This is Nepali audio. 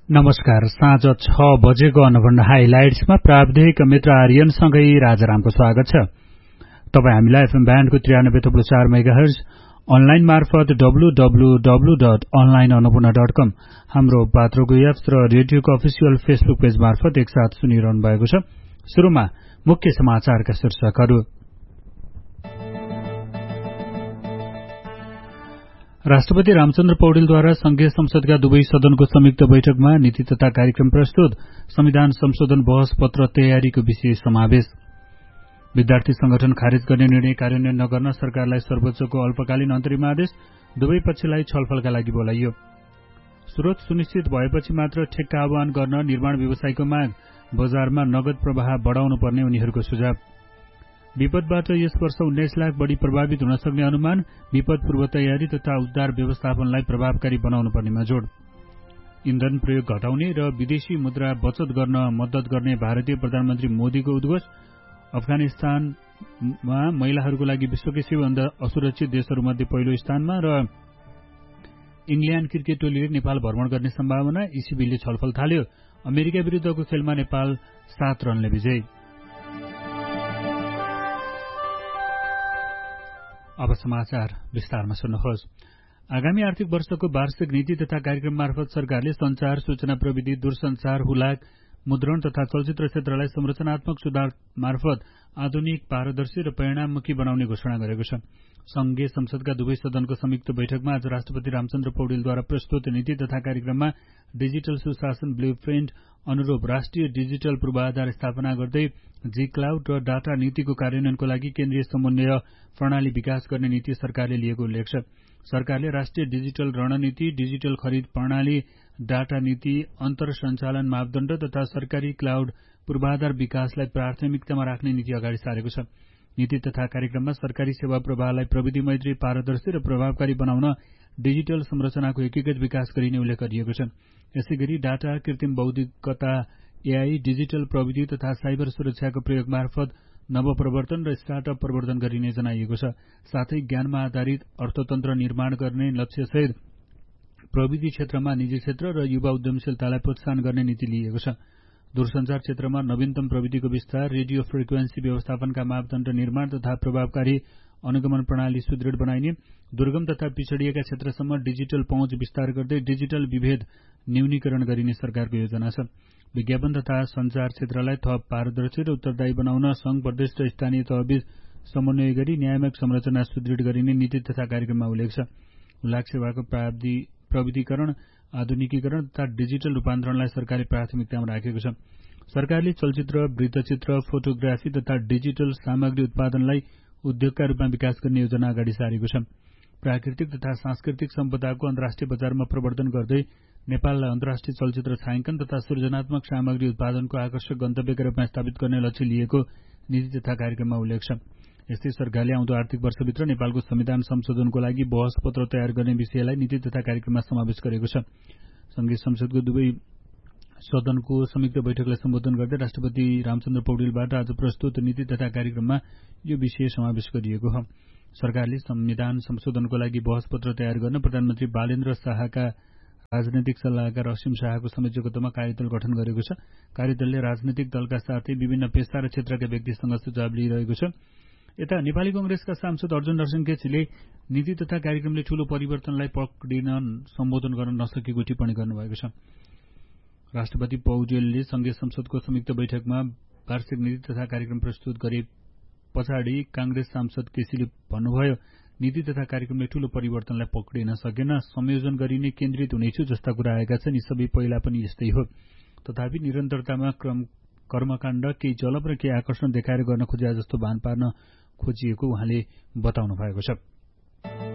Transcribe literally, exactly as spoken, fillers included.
नमस्कार, साँझ छ बजेको अन्नपूर्ण हाइलाइट्समा प्राविधिक मित्र आर्यनसँगै राजारामको स्वागत छ। तपाई हामीलाई एफएम ब्यान्डको त्रियानब्बे थुप्रो चार मेगाहर्ज, अनलाइन मार्फत W W W dot online Annapurna dot कम, हाम्रो पात्रको एप्स र रेडियोको अफिसियल फेसबुक पेज मार्फत एकसाथ सुनिरहनु भएको छ। सुरुमा मुख्य समाचारका शीर्षकहरू। राष्ट्रपति रामचन्द्र पौडेलद्वारा संघीय संसदका दुवै सदनको संयुक्त बैठकमा नीति तथा कार्यक्रम प्रस्तुत, संविधान संशोधन बहस पत्र तयारीको विषय समावेश। विद्यार्थी संगठन खारेज गर्ने निर्णय कार्यान्वयन नगर्न सरकारलाई सर्वोच्चको अल्पकालीन अन्तरिम आदेश, दुवै पक्षलाई छलफलका लागि बोलाइयो। स्रोत सुनिश्चित भएपछि मात्र ठेक्का आह्वान गर्न निर्माण व्यवसायको माग, बजारमा नगद प्रवाह बढाउनु पर्ने उनीहरूको सुझाव। विपदबाट यस वर्ष उन्नाइस लाख बढ़ी प्रभावित हुन सक्ने अनुमान, विपद पूर्व तयारी तथा उद्धार व्यवस्थापनलाई प्रभावकारी बनाउनु पर्नेमा जोड़। इन्धन प्रयोग घटाउने र विदेशी मुद्रा बचत गर्न मद्दत गर्ने भारतीय प्रधानमन्त्री मोदीको उद्घोष। अफगानिस्तानमा महिलाहरूको लागि विश्वकै सबैभन्दा असुरक्षित देशहरूमध्ये पहिलो स्थानमा र इंग्ल्याण्ड क्रिकेट टोलीले नेपाल भ्रमण गर्ने सम्भावना, ईसीबीले छलफल थाल्यो। अमेरिका विरुद्धको खेलमा नेपाल सात रनले विजयी। अब समाचार विस्तारमा सुन्नुहोस्। आगामी आर्थिक वर्षको वार्षिक नीति तथा कार्यक्रम मार्फत सरकारले संचार, सूचना प्रविधि, दूरसंचार, हुलाक, मुद्रण तथा चलचित्र क्षेत्रलाई संरचनात्मक सुधार मार्फत आधुनिक, पारदर्शी र परिणाममुखी बनाउने घोषणा गरेको छ। संघीय संसदका दुवै सदनको संयुक्त बैठकमा आज राष्ट्रपति रामचन्द्र पौडेलद्वारा प्रस्तुत नीति तथा कार्यक्रममा डिजिटल सुशासन ब्लू प्रिन्ट अनुरूप राष्ट्रिय डिजिटल पूर्वाधार स्थापना गर्दै जी क्लाउड र डाटा नीतिको कार्यान्वयनको लागि केन्द्रीय समन्वय प्रणाली विकास गर्ने नीति सरकारले लिएको उल्लेख छ। सरकारले राष्ट्रिय डिजिटल रणनीति, डिजिटल खरिद प्रणाली, डाटा नीति, अन्तर सञ्चालन मापदण्ड तथा सरकारी क्लाउड पूर्वाधार विकासलाई प्राथमिकतामा राख्ने नीति अगाडि सारेको छ। नीति तथा कार्यक्रममा सरकारी सेवा प्रवाहलाई प्रविधि मैत्री, पारदर्शी र प्रभावकारी बनाउन डिजिटल संरचनाको एकीकृत विकास गरिने उल्लेख गरिएको छ। यसैगरी डाटा, कृत्रिम बौद्धिकता, एआई, डिजिटल प्रविधि तथा साइबर सुरक्षाको प्रयोग मार्फत नवप्रवर्तन र स्टार्टअप प्रवर्धन गरिने जनाइएको छ। साथै ज्ञानमा आधारित अर्थतन्त्र निर्माण गर्ने लक्ष्यसहित प्रविधि क्षेत्रमा निजी क्षेत्र र युवा उद्यमशीलतालाई प्रोत्साहन गर्ने नीति लिएको छ। दूरसंचार क्षेत्रमा नवीनतम प्रविधिको विस्तार, रेडियो फ्रिक्वेन्सी व्यवस्थापनका मापदण्ड निर्माण तथा प्रभावकारी अनुगमन प्रणाली सुदृढ बनाइने, दुर्गम तथा पिछडिएका क्षेत्रसम्म डिजिटल पहुँच विस्तार गर्दै डिजिटल विभेद न्यूनीकरण गरिने सरकारको योजना छ। विज्ञापन तथा संचार क्षेत्रलाई थप पारदर्शी र उत्तरदायी बनाउन संघ, प्रदेश र स्थानीय तहबीच समन्वय गरी न्यायात्मक संरचना सुदृढ गरिने नीति तथा कार्यक्रममा उल्लेख छ। हुलाक सेवाको प्रविधिकरण, आधुनिकीकरण तथा डिजिटल रूपान्तरणलाई सरकारले प्राथमिकतामा राखेको छ। सरकारले चलचित्र, वृत्तचित्र, फोटोग्राफी तथा डिजिटल सामग्री उत्पादनलाई उद्योगका रूपमा विकास गर्ने योजना अगाडि सारेको छ। प्राकृतिक तथा सांस्कृतिक सम्पदाको अन्तर्राष्ट्रिय बजारमा प्रवर्धन गर्दै नेपाललाई अन्तर्राष्ट्रिय चलचित्र छायाङ्कन तथा सृजनात्मक सामग्री उत्पादनको आकर्षक गन्तव्यका रूपमा स्थापित गर्ने लक्ष्य लिएको नीति तथा कार्यक्रममा उल्लेख छ। यस्तै सरकारले आउँदो आर्थिक वर्षभित्र नेपालको संविधान संशोधनको लागि बहस पत्र तयार गर्ने विषयलाई नीति तथा कार्यक्रममा समावेश गरेको छ। संघीय संसदको दुवै सदनको संयुक्त बैठकलाई सम्बोधन गर्दै राष्ट्रपति रामचन्द्र पौडेलबाट आज प्रस्तुत नीति तथा कार्यक्रममा यो विषय समावेश गरिएको हो। सरकारले संविधान संशोधनको लागि बहस पत्र तयार गर्न प्रधानमन्त्री बालेन्द्र शाहका राजनैतिक सल्लाहकार असीम शाहको संयोजकत्वमा कार्यदल गठन गरेको छ। कार्यदलले राजनैतिक दलका साथै विभिन्न पेशा र क्षेत्रका व्यक्तिसँग सुझाव लिइरहेको छ। यता नेपाली कंग्रेसका सांसद अर्जुन नरसिंह केसीले नीति तथा कार्यक्रमले ठूलो परिवर्तनलाई पक्रिन सम्बोधन गर्न नसकेको टिप्पणी गर्नुभएको छ। राष्ट्रपति पौडेलले संघीय संसदको संयुक्त बैठकमा वार्षिक नीति तथा कार्यक्रम प्रस्तुत गरे पछाडि कांग्रेस सांसद केसीले भन्नुभयो, नीति तथा कार्यक्रमले ठूलो परिवर्तनलाई पक्रिन सकेन, संयोजन गरिने केन्द्रित हुनेछु जस्ता कुरा आएका छन्। यी सबै पहिला पनि यस्तै हो। तथापि निरन्तरतामा क्रम कर्मकाण्ड, केही जलप र केही आकर्षण देखाएर गर्न खोजे जस्तो भान पार्न खोजिएको उहाँले बताउनु भएको छ।